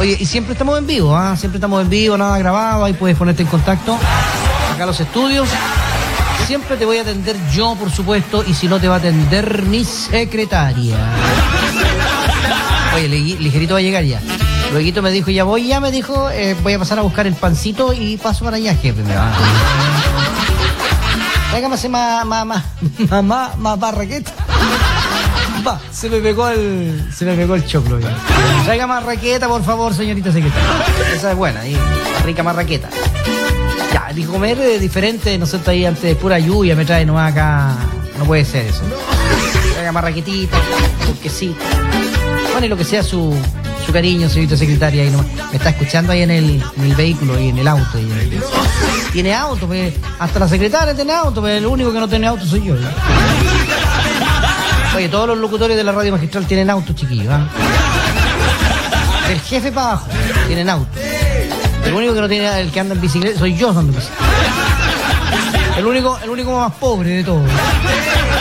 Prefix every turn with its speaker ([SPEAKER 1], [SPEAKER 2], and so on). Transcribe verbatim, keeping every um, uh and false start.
[SPEAKER 1] Oye, y siempre estamos en vivo, ¿ah? Siempre estamos en vivo, nada grabado, ahí puedes ponerte en contacto. Acá los estudios. Siempre te voy a atender yo, por supuesto, y si no te va a atender mi secretaria. Oye, ligerito va a llegar ya. Luego me dijo, ya voy, ya me dijo, eh, voy a pasar a buscar el pancito y paso para allá, jefe. Me va. Tráigame ese más, más, más, más, más, más barraqueta. Va, se me pegó el, se me pegó el choclo. Ya. Traiga más raqueta, por favor, señorita secretaria. Esa es buena, y rica más raqueta. Ya, dijo comer eh, diferente, no sé, está ahí antes de pura lluvia, me trae nomás acá. No puede ser eso. Traiga más raquetita, un quesito. Bueno, y lo que sea su, su cariño, señorita secretaria, ahí nomás. Me está escuchando ahí en el, en el vehículo y en el auto. Y en el... Tiene auto, pues, hasta la secretaria tiene auto, pero el único que no tiene auto soy yo. ¿Ya? Oye, todos los locutores de la radio magistral tienen auto, chiquillos, ¿eh? Del jefe para abajo tienen auto. El único que no tiene, el que anda en bicicleta, soy yo andando en bicicleta. El único, el único más pobre de todos.